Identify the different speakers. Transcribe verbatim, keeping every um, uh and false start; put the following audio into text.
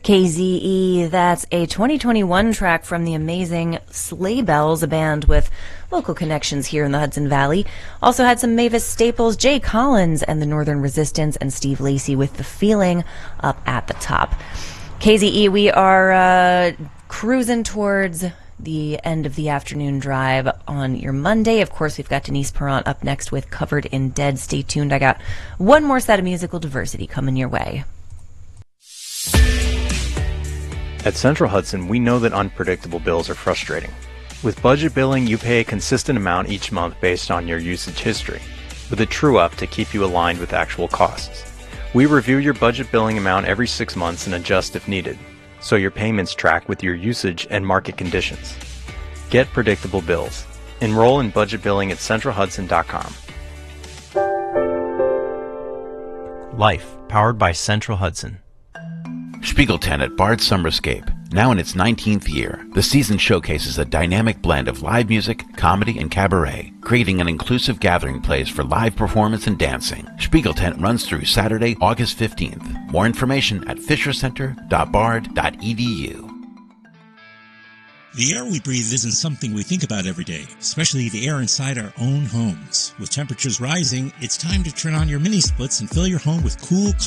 Speaker 1: K Z E, that's a twenty twenty-one track from the amazing Sleigh Bells, a band with local connections here in the Hudson Valley. Also had some Mavis Staples, Jay Collins, and the Northern Resistance, and Steve Lacy with The Feeling up at the top. K Z E, we are uh, cruising towards the end of the afternoon drive on your Monday. Of course, we've got Denise Perrant up next with Covered in Dead. Stay tuned. I got one more set of musical diversity coming your way.
Speaker 2: At Central Hudson, we know that unpredictable bills are frustrating. With budget billing, you pay a consistent amount each month based on your usage history, with a true-up to keep you aligned with actual costs. We review your budget billing amount every six months and adjust if needed, so your payments track with your usage and market conditions. Get predictable bills. Enroll in budget billing at central hudson dot com. Life, powered by Central Hudson.
Speaker 3: Spiegelten at Bard Summerscape, now in its nineteenth year. The season showcases a dynamic blend of live music, comedy, and cabaret, creating an inclusive gathering place for live performance and dancing. Spiegeltent runs through Saturday, August fifteenth. More information at fisher center dot bard dot e d u.
Speaker 4: The air we breathe isn't something we think about every day, especially the air inside our own homes. With temperatures rising, it's time to turn on your mini splits and fill your home with cool,